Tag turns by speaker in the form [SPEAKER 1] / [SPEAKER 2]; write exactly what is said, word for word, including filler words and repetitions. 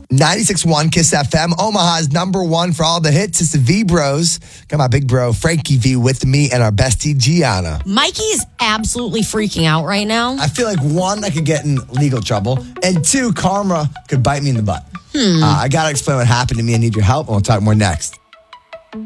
[SPEAKER 1] ninety-six point one Kiss F M, Omaha's number one for all the hits. It's the V-Bros. Got my big bro, Frankie V, with me and our bestie, Gianna.
[SPEAKER 2] Mikey's absolutely freaking out right now.
[SPEAKER 1] I feel like, one, I could get in legal trouble, and two, karma could bite me in the butt. Hmm. Uh, I got to explain what happened to me. I need your help, and we'll talk more next.